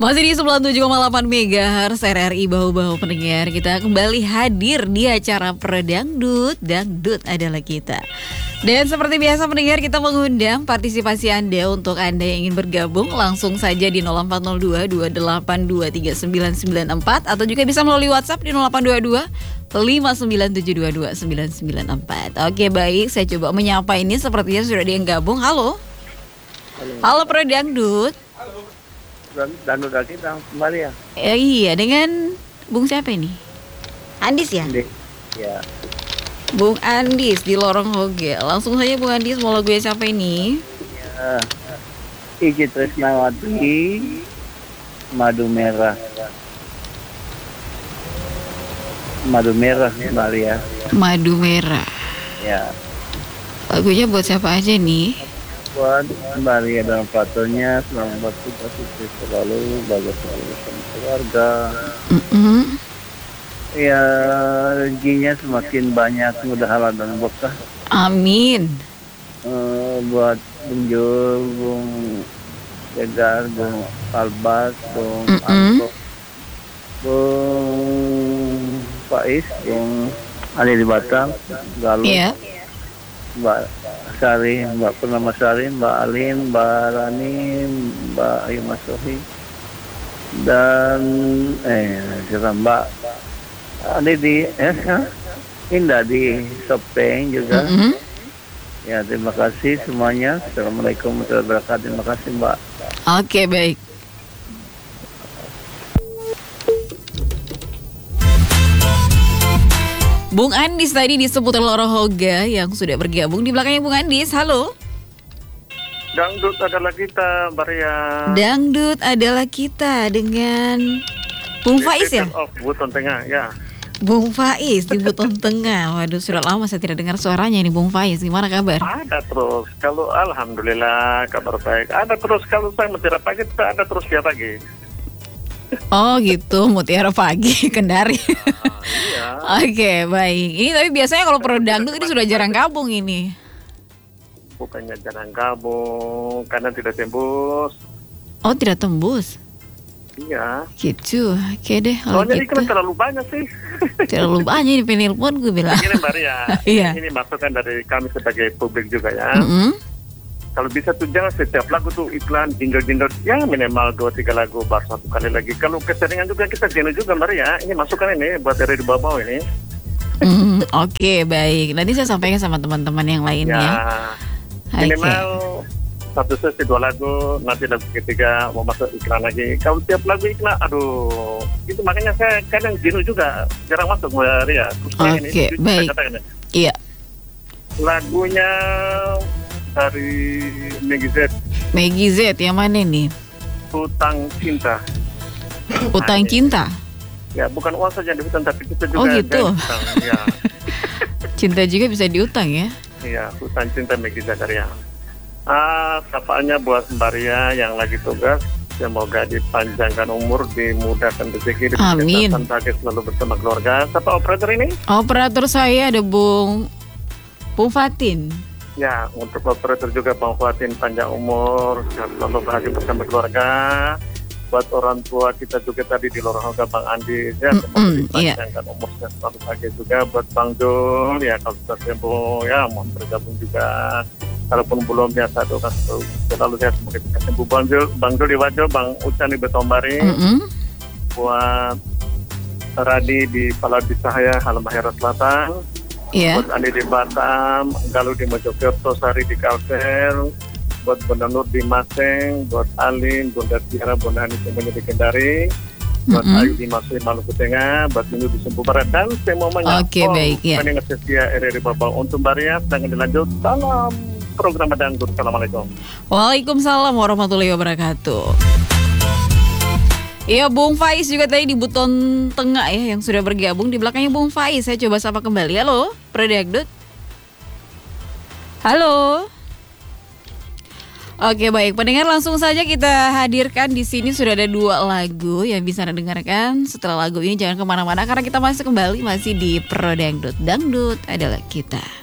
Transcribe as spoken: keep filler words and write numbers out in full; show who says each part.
Speaker 1: Masih di sembilan puluh tujuh koma delapan megahertz R R I Bahu-Bahu pendengar. Kita kembali hadir di acara Predangdut, Dangdut adalah kita. Dan seperti biasa pendengar, kita mengundang partisipasi Anda. Untuk Anda yang ingin bergabung, langsung saja di nol empat nol dua dua delapan dua tiga sembilan sembilan empat, atau juga bisa melalui WhatsApp di nol delapan dua dua lima sembilan tujuh dua dua sembilan sembilan empat. Oke, baik, saya coba menyapa ini. Sepertinya sudah ada yang gabung. Halo.
Speaker 2: Halo,
Speaker 1: Halo Predangdut.
Speaker 2: Dangdut kita kembali ya.
Speaker 1: Eh, iya, dengan Bung siapa ini? Andis ya?
Speaker 2: Andis. Ya.
Speaker 1: Bung Andis di Lorong Hoge. Langsung saja Bung Andis, mau lagu siapa ini?
Speaker 2: Ya. Iji Tresnawati, Madu Merah. Madu Merah kembali ya.
Speaker 1: Madu Merah.
Speaker 2: Ya.
Speaker 1: Lagunya buat siapa aja nih?
Speaker 2: Buat kembali ya dalam patonya, selamat bertugas sukses selalu, bagus selalu sama keluarga.
Speaker 1: Mm-mm.
Speaker 2: Ya, rezekinya semakin banyak, mudah halal dan berkah.
Speaker 1: Amin.
Speaker 2: Eh, buat Bung Jul, Bung Jegar, Bung Albas, Bung
Speaker 1: Mm-mm.
Speaker 2: Anto, Bung Faiz, Bung Ali di Batam, Galuh,
Speaker 1: Iya.
Speaker 2: Mbak Sari, Mbak Purnama Sari, Mbak Alin, Mbak Rani, Mbak Ayu Masohi, dan eh kira Mbak Adi di eh huh? Indah di Sopeng juga.
Speaker 1: Mm-mm.
Speaker 2: Ya, terima kasih semuanya. Assalamualaikum warahmatullahi wabarakatuh. Terima kasih Mbak.
Speaker 1: Oke, baik. Bung Andis tadi di seputar Lorong Hoga yang sudah bergabung. Di belakangnya Bung Andis, halo.
Speaker 3: Dangdut adalah kita, Maria.
Speaker 1: Dangdut adalah kita dengan Bung Faiz ya?
Speaker 3: Oh, Buton Tengah, ya.
Speaker 1: Bung Faiz di Buton Tengah. Waduh, sudah lama saya tidak dengar suaranya ini Bung Faiz. Gimana kabar?
Speaker 3: Ada terus. Kalau alhamdulillah kabar baik. Ada terus kalau saya Mutiara Pagi, ada terus dia pagi.
Speaker 1: Oh gitu, Mutiara Pagi, Kendari.
Speaker 3: Iya.
Speaker 1: Oke, baik. Ini tapi biasanya kalau pro dangdut ini sudah jarang gabung ini.
Speaker 3: Bukannya jarang gabung, karena tidak tembus.
Speaker 1: Oh, tidak tembus.
Speaker 3: Iya.
Speaker 1: Gitu. Oke deh kalau
Speaker 3: Soalnya ini
Speaker 1: gitu.
Speaker 3: kan terlalu banyak sih.
Speaker 1: Terlalu banyak di penelpon gue bilang.
Speaker 3: Ini Maria.
Speaker 1: Iya.
Speaker 3: Ini masukan dari kami sebagai publik juga ya.
Speaker 1: Mm-mm.
Speaker 3: Kalau bisa tuh jangan setiap lagu tuh iklan jingle-jingle, ya minimal dua tiga lagu baru satu kali lagi. Kalau keseringan juga kita jenuh juga Maria. Ini masukan ini buat dari di bawah ini.
Speaker 1: Mm, Oke, baik. Nanti saya sampaikan sama teman-teman yang lainnya.
Speaker 3: Ya,
Speaker 1: Oke.
Speaker 3: minimal satu sesi dua lagu, nanti lagu ketiga mau masuk iklan lagi. Kalau tiap lagu iklan, aduh, itu makanya saya kadang jenuh juga, jarang masuk Maria.
Speaker 1: Oke, baik. Iya.
Speaker 3: Lagunya dari Meggy Z,
Speaker 1: Meggy Z yang mana nih?
Speaker 3: Hutang Cinta.
Speaker 1: Utang
Speaker 3: Nah, ini.
Speaker 1: Cinta.
Speaker 3: Ya, bukan uang saja diutang, tapi kita juga
Speaker 1: Oh, gitu.
Speaker 3: ada utang. Ya,
Speaker 1: Cinta juga bisa diutang ya?
Speaker 3: iya, Hutang Cinta Meggy Zakaria. Ah, sapaannya buat Maria yang lagi tugas. Semoga dipanjangkan umur, dimudahkan rezeki,
Speaker 1: Amin.
Speaker 3: diberikan bahagia selalu bersama keluarga. Siapa operator ini?
Speaker 1: Operator saya ada Bung Bung Fatin.
Speaker 3: Ya, untuk operator juga Bang Fatin panjang umur, selalu bahagia bersama keluarga. Buat orang tua kita juga tadi di Lorong Hoga Bang Andi, ya semoga
Speaker 1: Mm-mm, iya.
Speaker 3: dipanjangkan umur dan selalu bahagia juga. Buat Bang Jul, ya kalau sudah sembuh, ya mau bergabung juga. Kalaupun belum ya saya doakan selalu sehat, semoga kita sembuh. Bang Jul, Bang Jul di Wajo, Bang Ucan di Betombari.
Speaker 1: Mm-mm.
Speaker 3: Buat Radi di Paladi Cahaya, Halmahera Selatan.
Speaker 1: Iya.
Speaker 3: Buat Andi di Batam, Galuh di Mojokerto, Sari di Kalsel, buat Bunda Nur di Maseng, buat Alin, Bunda Tiara, Bunda Ani semuanya di Kendari, buat
Speaker 1: Mm-mm.
Speaker 3: Ayu di Masui Maluku Tengah, buat Minggu di Sumbu Barat, dan semuanya.
Speaker 1: Oke, baik, ya.
Speaker 3: Pendengar setia R R I Babang untuk Maria, sedang dilanjut dalam program Dangdut. Assalamualaikum.
Speaker 1: Waalaikumsalam warahmatullahi wabarakatuh. Iya, Bung Faiz juga tadi di Buton Tengah ya yang sudah bergabung. Di belakangnya Bung Faiz, saya coba sapa kembali. Halo, Predangdut. Halo. Oke, baik. Pendengar, langsung saja kita hadirkan di sini sudah ada dua lagu yang bisa Anda dengarkan. Setelah lagu ini jangan kemana-mana karena kita masih kembali masih di Predangdut. Dangdut adalah kita.